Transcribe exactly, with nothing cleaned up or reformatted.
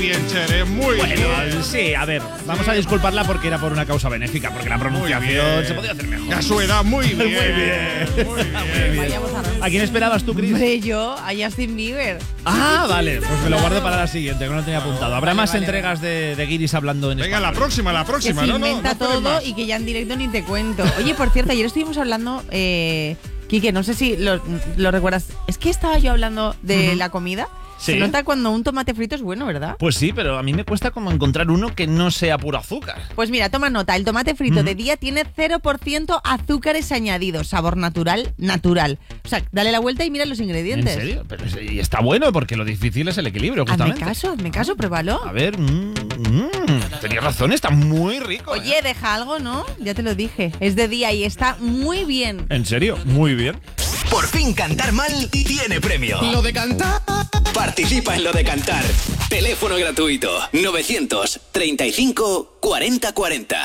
bien, Chere, muy bueno, bien. sí, a ver, vamos a disculparla porque era por una causa benéfica, porque la pronunciación se podía hacer mejor. A su edad, muy bien. Muy bien. Muy bien. ¿A quién esperabas tú, Cris? Hombre, yo, a Justin Bieber. Ah, vale, pues me lo guardo para la siguiente, que no lo tenía apuntado. Habrá Vale, más vale, entregas de, de guiris hablando en Venga, español. la próxima, la Que próxima. se no, no, inventa no esperes todo más. y que ya en directo ni te cuento. Oye, por cierto, ayer estuvimos hablando, eh, Quique, no sé si lo, lo recuerdas. Es que estaba yo hablando de Ujú. la comida. Sí. Se nota cuando un tomate frito es bueno, ¿verdad? Pues sí, pero a mí me cuesta como encontrar uno que no sea puro azúcar. Pues mira, toma nota, el tomate frito Ujú. de día tiene cero por ciento azúcares añadidos, sabor natural, natural. O sea, dale la vuelta y mira los ingredientes. ¿En serio? Pero, es- y está bueno porque lo difícil es el equilibrio, Hazme justamente. caso, hazme caso, pruébalo. A ver, mmm, mmm, tenías razón, está muy rico. ¿eh? Oye, deja algo, ¿no? Ya te lo dije. Es de día y está muy bien. ¿En serio? Muy bien. Por fin cantar mal tiene premio. Lo de cantar. Participa en Lo de Cantar. Teléfono gratuito novecientos treinta y cinco cuarenta cuarenta.